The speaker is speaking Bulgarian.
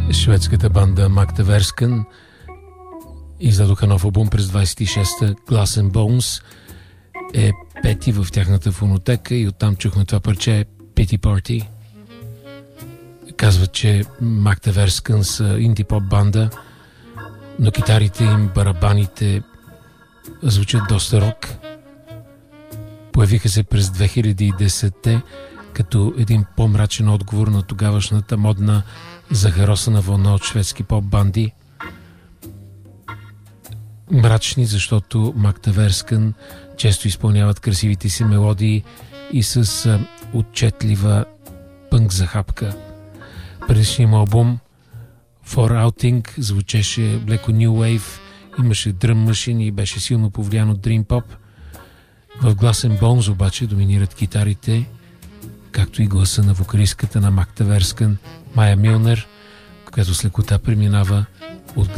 Шведската банда Magda Versken издадоха нов албум през 26-та. Glass and Bones е пети в тяхната фонотека и оттам чухме това парче Pity Party. Казват, че Magda Versken са инди-поп банда, но китарите им, барабаните звучат доста рок. Появиха се през 2010-те като един по-мрачен отговор на тогавашната модна захаросана вълна от шведски поп-банди. Мрачни, защото Magda Versken често изпълняват красивите си мелодии и с отчетлива пънк захапка. Предишният албум For Outing звучеше леко New Wave, имаше дръм машини и беше силно повлиян от Dream Pop. В Glass and Bones обаче доминират китарите, както и гласа на вокалистката на Magda Versken, Майя Милнер, която с лекота преминава от